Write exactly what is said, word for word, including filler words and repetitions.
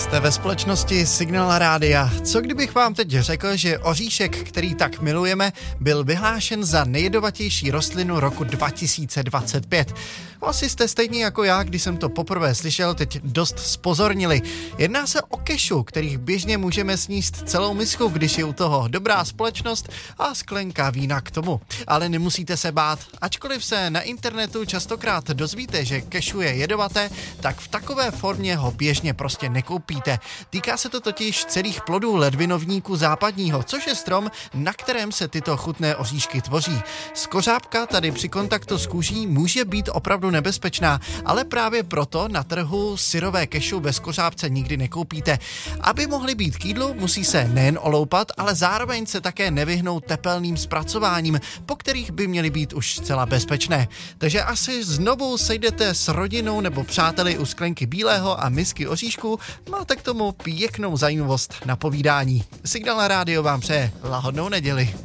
Jste ve společnosti Signál Rádia. Co kdybych vám teď řekl, že oříšek, který tak milujeme, byl vyhlášen za nejjedovatější rostlinu roku dva tisíce dvacet pět? Asi jste stejně jako já, když jsem to poprvé slyšel, teď dost spozornili. Jedná se o kešu, kterých běžně můžeme sníst celou misku, když je u toho dobrá společnost a sklenka vína k tomu. Ale nemusíte se bát. Ačkoliv se na internetu častokrát dozvíte, že kešu je jedovaté, tak v takové formě ho běžně prostě nekoupíte. Týká se to totiž celých plodů ledvinovníku západního, což je strom, na kterém se tyto chutné oříšky tvoří. Skořápka tady při kontaktu s kůží může být opravdu nebezpečná, ale právě proto na trhu syrové kešu bez kořápce nikdy nekoupíte. Aby mohly být k jídlu, musí se nejen oloupat, ale zároveň se také nevyhnout tepelným zpracováním, po kterých by měly být už zcela bezpečné. Takže asi znovu sejdete s rodinou nebo přáteli u sklenky bílého a misky oříšků, máte k tomu pěknou zajímavost na povídání. Signál Rádio vám přeje lahodnou neděli.